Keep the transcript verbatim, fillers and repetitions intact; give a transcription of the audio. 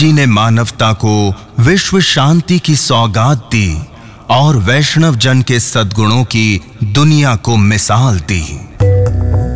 जी ने मानवता को विश्व शांति की सौगात दी और वैष्णव जन के सद्गुणों की दुनिया को मिसाल दी।